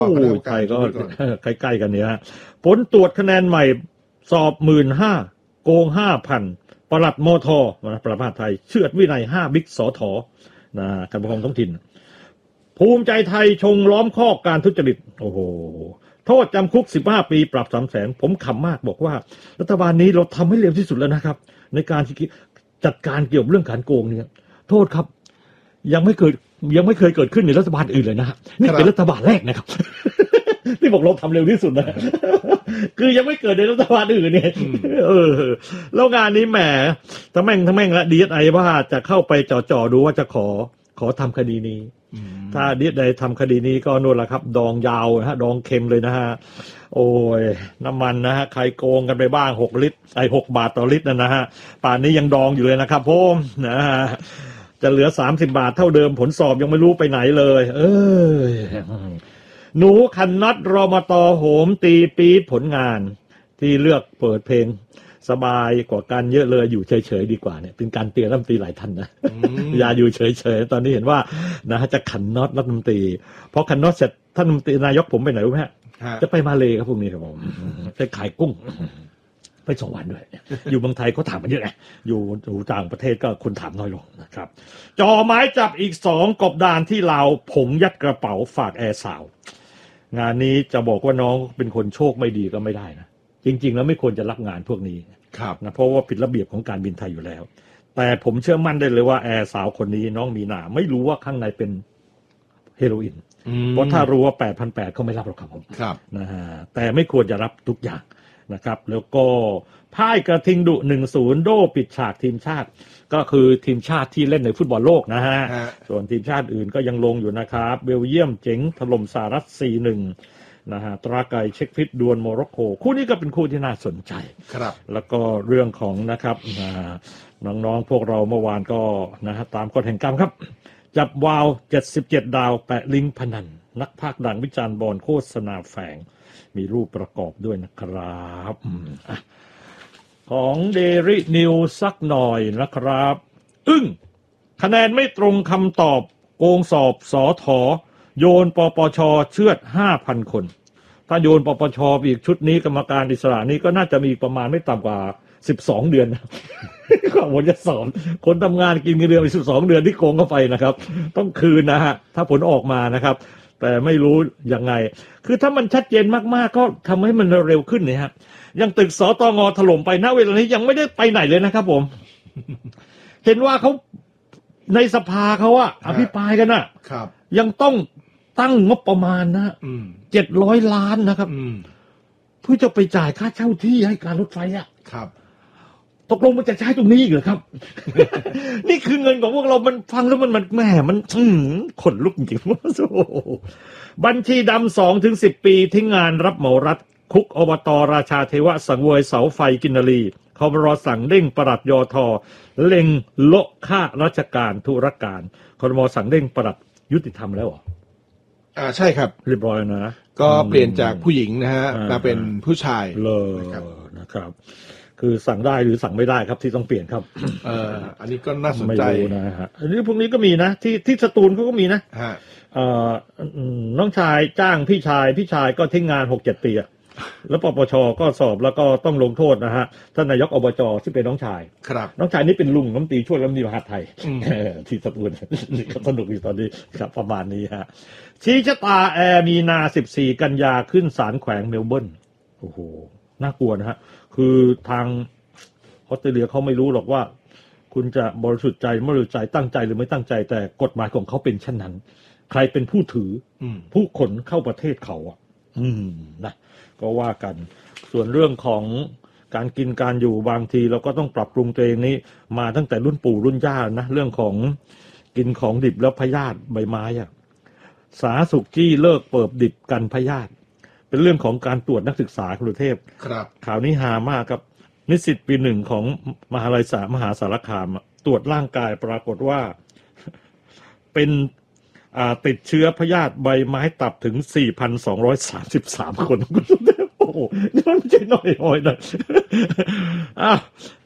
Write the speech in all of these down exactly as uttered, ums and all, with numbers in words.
โอ้ไทยก็ใกล้ๆกันเนี่ยฮะผลตรวจคะแนนใหม่สอบหมื่นห้าโกงห้าพันปลัดมทปลัดมหาดไทยเชือดวินัยห้าบิ๊กสทนะการปกครองท้องถิ่นภูมิใจไทยชงล้อมข้อการทุจริตโอ้โหโทษจำคุกสิบห้าปีปรับสามแสนผมขำมากบอกว่ารัฐบาลนี้เราทำให้เร็วที่สุดแล้วนะครับในการจัดการเกี่ยวกับเรื่องการโกงเนี่ยโทษครับยังไม่เคยยังไม่เคยเกิดขึ้นในรัฐบาลอื่นเลยนะฮะนี่เป็นรัฐบาลแรกนะครับที่บอกเราทำเร็วที่สุดนะคือยังไม่เกิดในรัฐบาลอื่นเนี่ยเออแล้วงานนี้แหมทั้งแม่งทั้งแม่งละดีเอสไอว่าจะเข้าไปจ่อๆดูว่าจะขอขอทำคดีนี้ถ้าดีเอสไอทำคดีนี้ก็นู่นแหละครับดองยาวฮะดองเค็มเลยนะฮะโอ้ยน้ำมันนะฮะใครโกงกันไปบ้างหกลิตรไอ้หกบาทต่อลิตรนะฮะป่านนี้ยังดองอยู่เลยนะครับผมนะฮะจะเหลือสามสิบบาทเท่าเดิมผลสอบยังไม่รู้ไปไหนเลยเออหนูคันนัดรมตโหมตีปี๊บผลงานที่เลือกเปิดเพลงสบายกว่ากันเยอะเลยอยู่เฉยๆดีกว่าเนี่ยเป็นการเตือนรัฐมนตรีหลายท่านนะอย่าอยู่เฉยๆตอนนี้เห็นว่านะจะขันน็อตรัฐมนตรีพอขันน็อตเสร็จท่านรัฐมนตรีนายกผมไปไหนรู้ไหมฮะจะไปมาเลครับพวกนี้ครับผมไปขายกุ้งไปสองวันด้วยอยู่เมืองไทยเขาถามมันเยอะไงอยู่อยู่ต่างประเทศก็คนถามน้อยลงนะครับจ่อไม้จับอีกสองกบดานที่ลาวผงยัดกระเป๋าฝากแอร์สาวงานนี้จะบอกว่าน้องเป็นคนโชคไม่ดีก็ไม่ได้นะจริงๆแล้วไม่ควรจะรับงานพวกนี้ครับนะเพราะว่าผิดระเบียบของการบินไทยอยู่แล้วแต่ผมเชื่อมั่นได้เลยว่าแอร์สาวคนนี้น้องมีนาไม่รู้ว่าข้างในเป็นเฮโรอีนเพราะถ้ารู้ว่า แปดพันแปดร้อย เขาไม่รับหรอกครับผมครับนะฮะแต่ไม่ควรจะรับทุกอย่างนะครับแล้วก็พ่ายกระทิงดุ หนึ่งศูนย์ โดปิดฉากทีมชาติก็คือทีมชาติที่เล่นในฟุตบอลโลกนะฮะส่วนทีมชาติอื่นก็ยังลงอยู่นะครับเบลเยียมเจ๋งถล่มสหรัฐ สี่หนึ่ง นะฮะตราไก่เช็คฟิตดวลโมร็อกโกคู่นี้ก็เป็นคู่ที่น่าสนใจครับแล้วก็เรื่องของนะครับน้องๆพวกเราเมื่อวานก็นะฮะตามกฎแห่งกรรมครับจับวาวเจ็ดสิบเจ็ดดาวแปะลิงก์พนันนักพากย์ดังวิจารณ์บอลโฆษณาแฝงมีรูปประกอบด้วยนะครับของเดรินิวสักหน่อยนะครับอึ้งคะแนนไม่ตรงคำตอบโกงสอบสทโยนปปชเชือด ห้าพัน คนถ้าโยนปปชอีกชุดนี้กรรมการอิสระนี้ก็น่าจะมีประมาณไม่ต่ำกว่าสิบสองเดือนนะก็ผมจะสอนคนทำงานกินเงินเดือนไปสิบสองเดือนที่โกงเข้าไปนะครับต้องคืนนะฮะถ้าผลออกมานะครับแต่ไม่รู้ยังไงคือถ้ามันชัดเจนมากๆก็ทำให้มันเร็วขึ้นเนี่ยฮะยังตึกสตงถล่มไปณเวลานี้ยังไม่ได้ไปไหนเลยนะครับผมเห็นว่าเขาในสภาเขาอะอภิปรายกันอะยังต้องตั้งงบประมาณนะเจ็ดร้อยล้านนะครับเพื่อจะไปจ่ายค่าเช่าที่ให้การรถไฟอะครับตกลงมันจะใช้ตรงนี้อีกเหรอครับ นี่คือเงินของพวกเรามันฟังแล้วมันมันแหมมันขนลุกจริงๆบัญชีดำสองถึงสิบปีทิ้งงานรับเหมารัฐคุกอบตราชาเทวะสังเวยเสาไฟกินรีคบรสั่งเด้งปลัดยทเล็งโละค่าราชการธุรการครมสั่งเด้งปลัดยุติธรรมแล้วเหรออ่าใช่ครับเรียบร้อยนะก็เปลี่ยนจากผู้หญิงนะฮะมาเป็นผู้ชายเลยนะครับคือสั่งได้หรือสั่งไม่ได้ครับที่ต้องเปลี่ยนครับเอ่ออันนี้ก็น่าสนใจนะฮะอันนี้พวกนี้ก็มีนะที่ที่สตูลเขาก็มีนะเอ่อน้องชายจ้างพี่ชายพี่ชายก็ทิ้งงาน หกเจ็ด ปีอ่ะแล้วปปชก็สอบแล้วก็ต้องลงโทษนะฮะท่านนายกอบจที่เป็นน้องชายครับน้องชายนี่เป็นลุงน้ำตีช่วยรัฐมนตรีมหาดไทยที่สตูลนี่ก็สนุกอยู่ตอนนี้ครับประมาณนี้ฮะชี้ชะตาแอร์มีนาสิบสี่กันยาขึ้นศาลแขวงเมลเบิร์นโอ้โหน่ากลัวนะฮะคือทางออสเตรเลียเขาไม่รู้หรอกว่าคุณจะบริสุทธิ์ใจไม่บริสุทธิ์ใจตั้งใจหรือไม่ตั้งใจแต่กฎหมายของเขาเป็นเช่นนั้นใครเป็นผู้ถือผู้ขนเข้าประเทศเขาอ่ะอืมนะก็ว่ากันส่วนเรื่องของการกินการอยู่บางทีเราก็ต้องปรับปรุงตัวเองนี้มาตั้งแต่รุ่นปู่รุ่นย่านะเรื่องของกินของดิบแล้วพยาธิใบไม้อ่ะสาธารณสุขจี้เลิกเปิดดิบกันพยาธิเป็นเรื่องของการตรวจนักศึกษากรุงเทพครับข่าวนี้ฮามากครับนิสิตปีหนึ่งของมหาลัยสามหาสารคามตรวจร่างกายปรากฏว่าเป็นติดเชื้อพยาธิใบไม้ตับถึง สี่พันสองร้อยสามสิบสาม คนโอ้โหนี่มันไม่ใช่น้อยๆนะอ้าว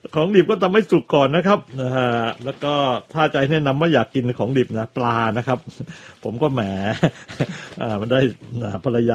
ของดิบก็ทำให้สุกก่อนนะครับนะฮะแล้วก็ถ้าใจแนะนำว่าอยากกินของดิบนะปลานะครับ ผมก็แหมอ่ามันได้ภรรยา